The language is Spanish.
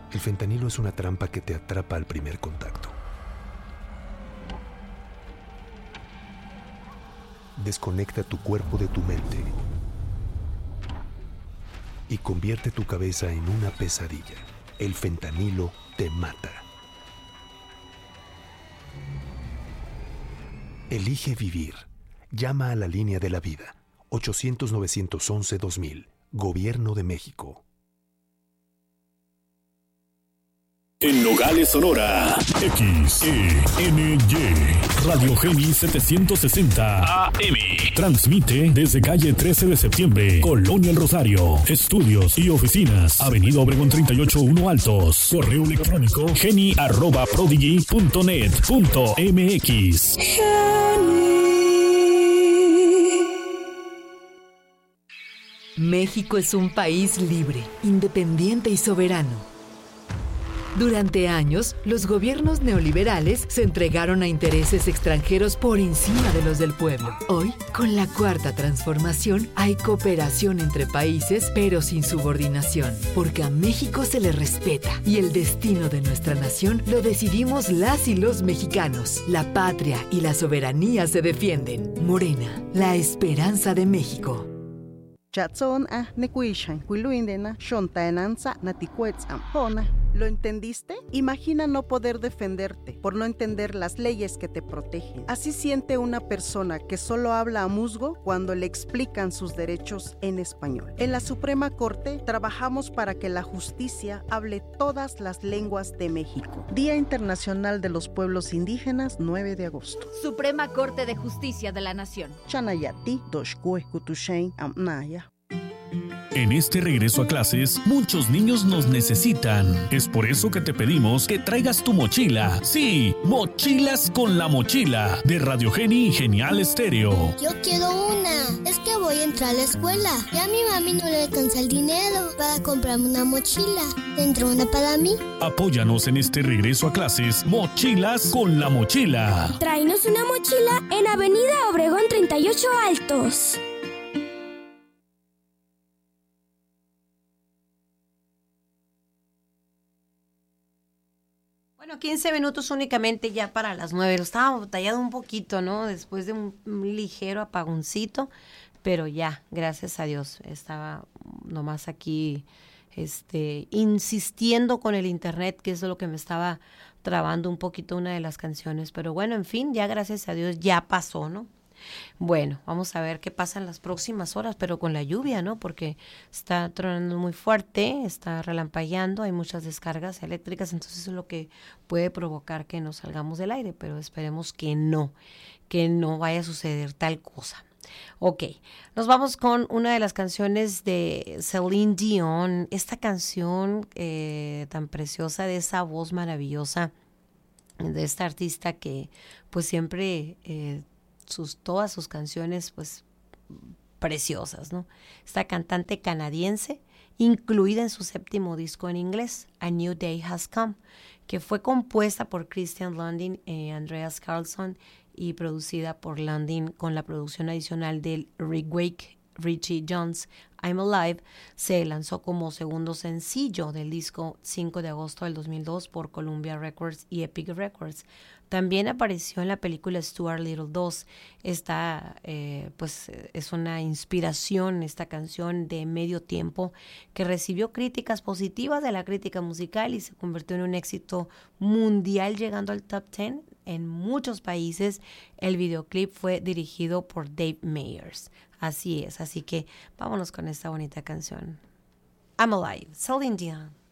El fentanilo es una trampa que te atrapa al primer contacto. Desconecta tu cuerpo de tu mente y convierte tu cabeza en una pesadilla. El fentanilo te mata. Elige vivir. Llama a la línea de la vida. 800-911-2000. Gobierno de México. En Nogales, Sonora, XENY, Radio Geni 760 AM. Transmite desde calle 13 de septiembre, Colonia El Rosario. Estudios y oficinas, Avenida Obregón 38-1 Altos. Correo electrónico geni@prodigy.net.mx. México es un país libre, independiente y soberano. Durante años, los gobiernos neoliberales se entregaron a intereses extranjeros por encima de los del pueblo. Hoy, con la Cuarta Transformación, hay cooperación entre países, pero sin subordinación, porque a México se le respeta y el destino de nuestra nación lo decidimos las y los mexicanos. La patria y la soberanía se defienden. Morena, la esperanza de México. ¿Lo entendiste? Imagina no poder defenderte por no entender las leyes que te protegen. Así siente una persona que solo habla a musgo cuando le explican sus derechos en español. En la Suprema Corte trabajamos para que la justicia hable todas las lenguas de México. Día Internacional de los Pueblos Indígenas, 9 de agosto. Suprema Corte de Justicia de la Nación. Chanayati, Doshkue, Kutushain, Amnaya. En este regreso a clases, muchos niños nos necesitan. Es por eso que te pedimos que traigas tu mochila. Sí, Mochilas con la Mochila, de Radio Geni Genial Estéreo. Yo quiero una. Es que voy a entrar a la escuela. Y a mi mami no le alcanza el dinero para comprarme una mochila. ¿Tendrá una para mí? Apóyanos en este regreso a clases, Mochilas con la Mochila. Tráenos una mochila en Avenida Obregón 38 Altos. Bueno, 15 minutos únicamente ya para las 9. Lo estaba batallando un poquito, ¿no? Después de un ligero apagoncito, pero ya, gracias a Dios. Estaba nomás aquí insistiendo con el internet, que es lo que me estaba trabando un poquito una de las canciones. Pero bueno, en fin, ya gracias a Dios ya pasó, ¿no? Bueno, vamos a ver qué pasa en las próximas horas, pero con la lluvia, ¿no? Porque está tronando muy fuerte, está relampagueando, hay muchas descargas eléctricas, entonces eso es lo que puede provocar que nos salgamos del aire, pero esperemos que no vaya a suceder tal cosa. Ok, nos vamos con una de las canciones de Celine Dion, esta canción tan preciosa, de esa voz maravillosa de esta artista que pues siempre... todas sus canciones pues preciosas, ¿no? Esta cantante canadiense, incluida en su 7º disco en inglés, A New Day Has Come, que fue compuesta por Christian Lundin y Andreas Carlson y producida por Lundin con la producción adicional del Rick Wake, Richie Jones. I'm Alive se lanzó como segundo sencillo del disco 5 de agosto del 2002 por Columbia Records y Epic Records. También apareció en la película Stuart Little 2. Esta pues es una inspiración, esta canción de medio tiempo que recibió críticas positivas de la crítica musical y se convirtió en un éxito mundial, llegando al top 10 en muchos países. El videoclip fue dirigido por Dave Meyers. Así es, así que vámonos con esta bonita canción. I'm Alive, Celine Dion.